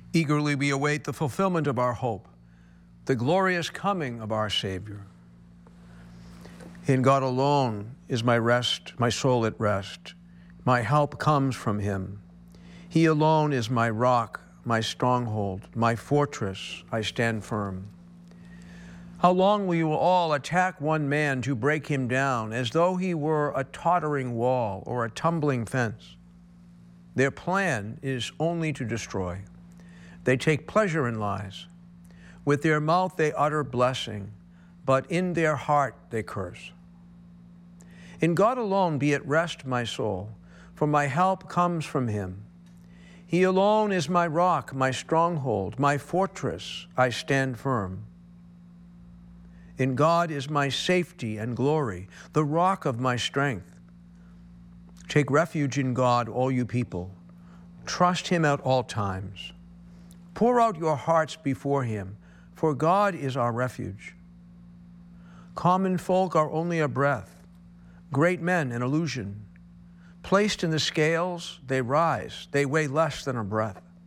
Eagerly we await the fulfillment of our hope, the glorious coming of our Savior. In God alone is my rest, my soul at rest. My help comes from him. He alone is my rock, my stronghold, my fortress. I stand firm. How long will you all attack one man to break him down, as though he were a tottering wall or a tumbling fence? Their plan is only to destroy. They take pleasure in lies. With their mouth they utter blessing, but in their heart they curse. In God alone be at rest my soul, for my help comes from him. He alone is my rock, my stronghold, my fortress. I stand firm. In God is my safety and glory, the rock of my strength. Take refuge in God, all you people. Trust him at all times. Pour out your hearts before him, for God is our refuge. Common folk are only a breath, great men an illusion. Placed in the scales, they rise, they weigh less than a breath.